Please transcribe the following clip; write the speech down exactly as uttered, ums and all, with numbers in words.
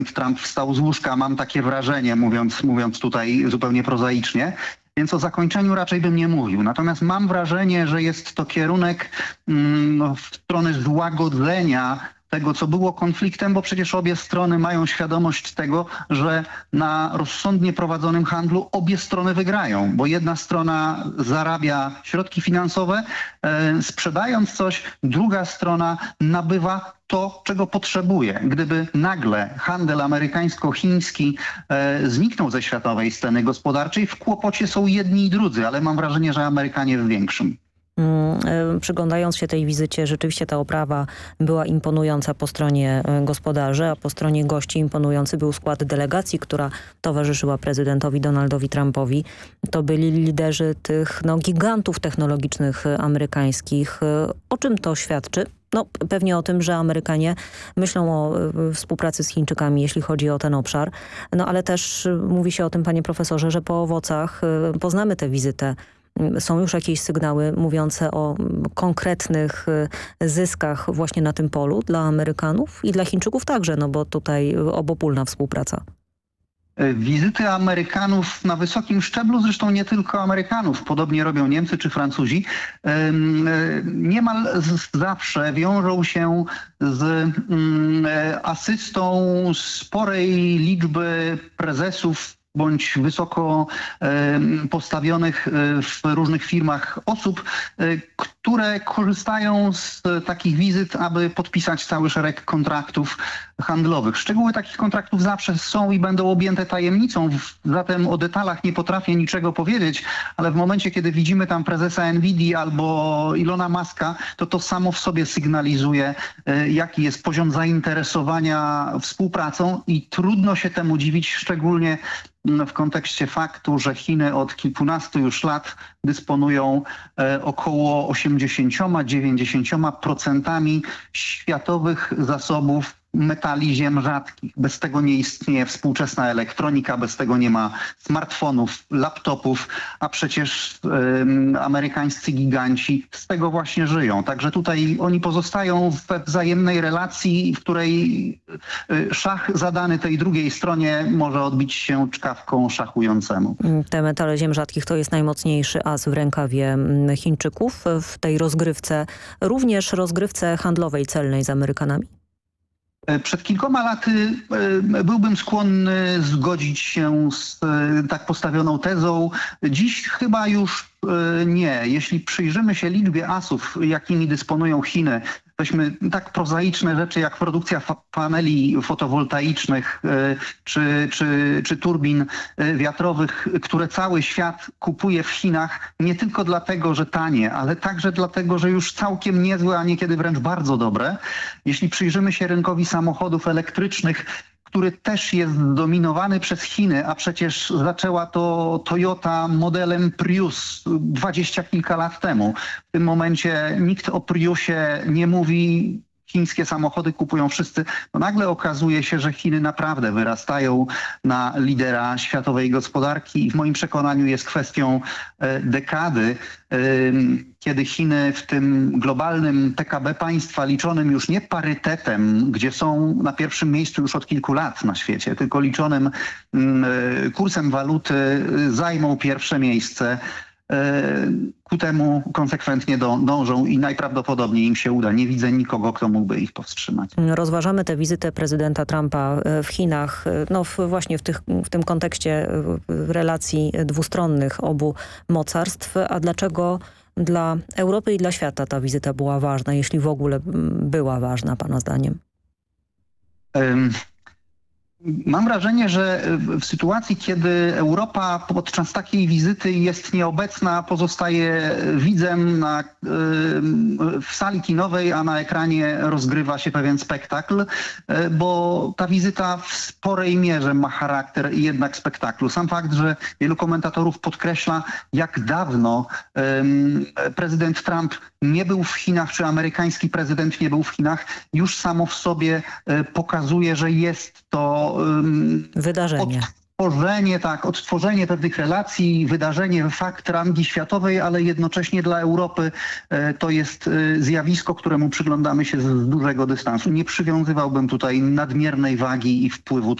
Trump wstał z łóżka, mam takie wrażenie, mówiąc, mówiąc tutaj zupełnie prozaicznie. Więc o zakończeniu raczej bym nie mówił. Natomiast mam wrażenie, że jest to kierunek mm, no, w stronę złagodzenia tego, co było konfliktem, bo przecież obie strony mają świadomość tego, że na rozsądnie prowadzonym handlu obie strony wygrają, bo jedna strona zarabia środki finansowe, e, sprzedając coś, druga strona nabywa to, czego potrzebuje. Gdyby nagle handel amerykańsko-chiński e, zniknął ze światowej sceny gospodarczej, w kłopocie są jedni i drudzy, ale mam wrażenie, że Amerykanie w większym. Przyglądając się tej wizycie, rzeczywiście ta oprawa była imponująca po stronie gospodarzy, a po stronie gości imponujący był skład delegacji, która towarzyszyła prezydentowi Donaldowi Trumpowi. To byli liderzy tych no, gigantów technologicznych amerykańskich. O czym to świadczy? No pewnie o tym, że Amerykanie myślą o współpracy z Chińczykami, jeśli chodzi o ten obszar. No ale też mówi się o tym, panie profesorze, że po owocach poznamy tę wizytę. Są już jakieś sygnały mówiące o konkretnych zyskach właśnie na tym polu dla Amerykanów i dla Chińczyków także, no bo tutaj obopólna współpraca. Wizyty Amerykanów na wysokim szczeblu, zresztą nie tylko Amerykanów, podobnie robią Niemcy czy Francuzi, niemal zawsze wiążą się z asystą sporej liczby prezesów bądź wysoko postawionych w różnych firmach osób, które korzystają z takich wizyt, aby podpisać cały szereg kontraktów handlowych. Szczegóły takich kontraktów zawsze są i będą objęte tajemnicą, zatem o detalach nie potrafię niczego powiedzieć, ale w momencie, kiedy widzimy tam prezesa Nvidia albo Ilona Muska, to to samo w sobie sygnalizuje, jaki jest poziom zainteresowania współpracą i trudno się temu dziwić, szczególnie w kontekście faktu, że Chiny od kilkunastu już lat dysponują około osiemdziesięcioma do dziewięćdziesięciu procent światowych zasobów metali ziem rzadkich. Bez tego nie istnieje współczesna elektronika, bez tego nie ma smartfonów, laptopów, a przecież y, amerykańscy giganci z tego właśnie żyją. Także tutaj oni pozostają we wzajemnej relacji, w której y, szach zadany tej drugiej stronie może odbić się czkawką szachującemu. Te metale ziem rzadkich to jest najmocniejszy as w rękawie Chińczyków w tej rozgrywce, również rozgrywce handlowej, celnej z Amerykanami. Przed kilkoma laty byłbym skłonny zgodzić się z tak postawioną tezą. Dziś chyba już nie. Jeśli przyjrzymy się liczbie asów, jakimi dysponują Chiny, weźmy tak prozaiczne rzeczy jak produkcja paneli fotowoltaicznych czy, czy, czy turbin wiatrowych, które cały świat kupuje w Chinach nie tylko dlatego, że tanie, ale także dlatego, że już całkiem niezłe, a niekiedy wręcz bardzo dobre. Jeśli przyjrzymy się rynkowi samochodów elektrycznych, który też jest dominowany przez Chiny, a przecież zaczęła to Toyota modelem Prius dwadzieścia kilka lat temu. W tym momencie nikt o Priusie nie mówi, chińskie samochody kupują wszyscy. No nagle okazuje się, że Chiny naprawdę wyrastają na lidera światowej gospodarki i w moim przekonaniu jest kwestią dekady, kiedy Chiny w tym globalnym P K B państwa liczonym już nie parytetem, gdzie są na pierwszym miejscu już od kilku lat na świecie, tylko liczonym kursem waluty zajmą pierwsze miejsce. Ku temu konsekwentnie dążą i najprawdopodobniej im się uda. Nie widzę nikogo, kto mógłby ich powstrzymać. Rozważamy tę wizytę prezydenta Trumpa w Chinach, no w, właśnie w, tych, w tym kontekście relacji dwustronnych obu mocarstw. A dlaczego dla Europy i dla świata ta wizyta była ważna, jeśli w ogóle była ważna, pana zdaniem? Um. Mam wrażenie, że w sytuacji, kiedy Europa podczas takiej wizyty jest nieobecna, pozostaje widzem na, w sali kinowej, a na ekranie rozgrywa się pewien spektakl, bo ta wizyta w sporej mierze ma charakter jednak spektaklu. Sam fakt, że wielu komentatorów podkreśla, jak dawno prezydent Trump nie był w Chinach, czy amerykański prezydent nie był w Chinach, już samo w sobie pokazuje, że jest to wydarzenie. Od, odtworzenie, tak, odtworzenie pewnych relacji, wydarzenie, fakt rangi światowej, ale jednocześnie dla Europy to jest zjawisko, któremu przyglądamy się z dużego dystansu. Nie przywiązywałbym tutaj nadmiernej wagi i wpływu